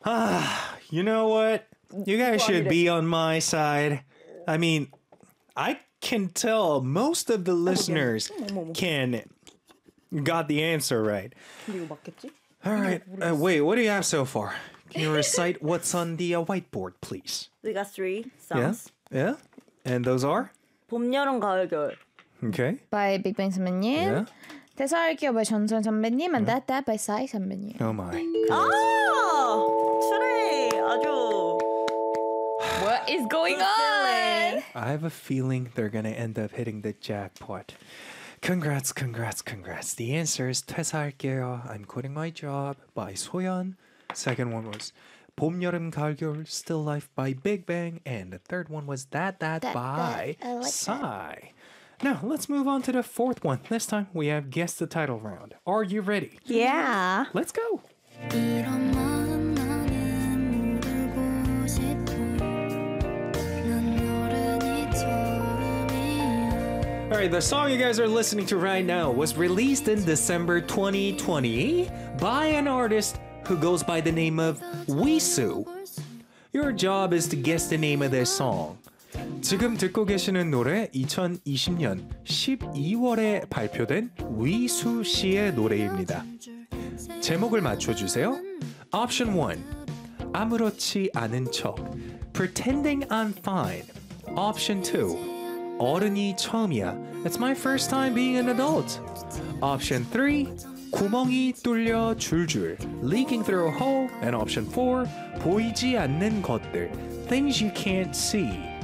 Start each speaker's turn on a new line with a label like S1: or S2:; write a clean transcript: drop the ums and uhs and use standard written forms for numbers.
S1: You know what? You guys should be on my side. I mean, I can tell most of the listeners got the answer right. All right. Wait, what do you have so far? Can you recite what's on the whiteboard, please?
S2: We got 3 songs.
S1: Yeah? And those are?
S2: 봄, 여름, 가을, 겨울.
S1: Okay.
S3: by 빅뱅 선배님.
S1: Yeah.
S3: 대사할게요 by 전선 선배님 and that by 싸이 선배님.
S1: Oh my.
S2: 아! 트레이 아주
S3: What is going on?
S1: I have a feeling they're going to end up hitting the jackpot. Congrats. The answer is 퇴사할게요. I'm quitting my job by 소연. Second one was 봄, 여름, 가을, 겨울, Still Life by Big Bang. And the third one was That by
S3: I like
S1: Psy. Now, let's move on to the fourth one. This time, we have Guess the Title round. Are you ready?
S2: Yeah.
S1: Let's go. Alright, the song you guys are listening to right now was released in December 2020 by an artist who goes by the name of Wisu. Your job is to guess the name of this song. 지금 듣고 계시는 노래 2020년 12월에 발표된 위수 씨의 노래입니다. 제목을 맞춰주세요. Option 1. 아무렇지 않은 척 Pretending I'm fine. Option 2. 어른이 처음이야. It's my first time being an adult. Option 3. 구멍이 뚫려 줄줄 Leaking through a hole. And option 4. 보이지 않는 것들 Things you can't see.